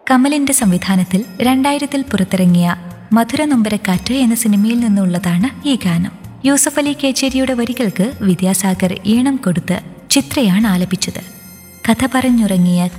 കമലിന്റെ സംവിധാനത്തിൽ 2000 പുറത്തിറങ്ങിയ മധുര നൊമ്പരക്കാറ്റ് എന്ന സിനിമയിൽ നിന്നുള്ളതാണ് ഈ ഗാനം. യൂസഫ് അലി കേച്ചേരിയുടെ വരികൾക്ക് വിദ്യാസാഗർ ഈണം കൊടുത്ത് ചിത്രയാണ് ആലപിച്ചത്. കഥ പറഞ്ഞുറങ്ങിയ